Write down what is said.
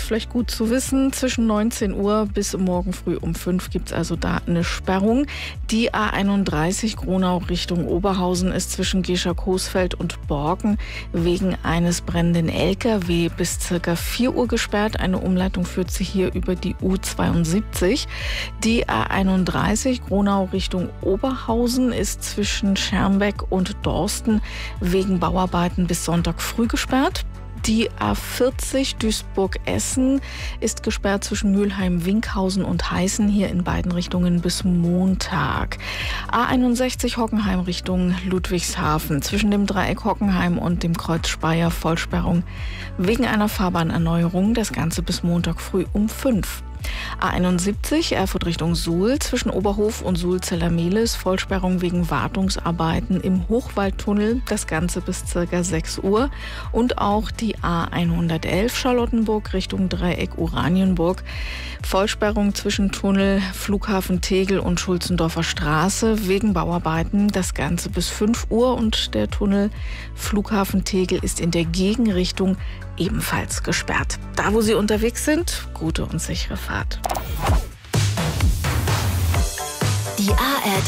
vielleicht gut zu wissen. Zwischen 19 Uhr bis morgen früh um 5 gibt es also da eine Sperrung. Die A31 Gronau Richtung Oberhausen ist zwischen Gescher-Coesfeld und Borken wegen eines brennenden LKW bis ca. 4 Uhr gesperrt. Eine Umleitung führt sie hier über die U72. Die A31 Gronau Richtung Oberhausen ist zwischen Schermbeck und Dorsten wegen Bauarbeiten bis Sonntag früh gesperrt. Die A40 Duisburg-Essen ist gesperrt zwischen Mülheim-Winkhausen und Heißen, hier in beiden Richtungen bis Montag. A61 Hockenheim Richtung Ludwigshafen zwischen dem Dreieck Hockenheim und dem Kreuz Speyer Vollsperrung wegen einer Fahrbahnerneuerung, das Ganze bis Montag früh um 5. A71 Erfurt Richtung Suhl zwischen Oberhof und Suhl-Zellermehlis Vollsperrung wegen Wartungsarbeiten im Hochwaldtunnel, das Ganze bis ca. 6 Uhr. Und auch die A111 Charlottenburg Richtung Dreieck Oranienburg Vollsperrung zwischen Tunnel Flughafen Tegel und Schulzendorfer Straße wegen Bauarbeiten, das Ganze bis 5 Uhr. Und der Tunnel Flughafen Tegel ist in der Gegenrichtung ebenfalls gesperrt. Da, wo Sie unterwegs sind, gute und sichere Fahrt. Die